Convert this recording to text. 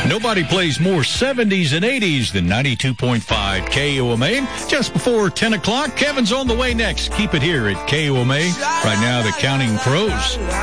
Nobody plays more 70s and 80s than 92.5 KOMA. Just before 10 o'clock, Kevin's on the way next. Keep it here at KOMA. Right now, the Counting Crows.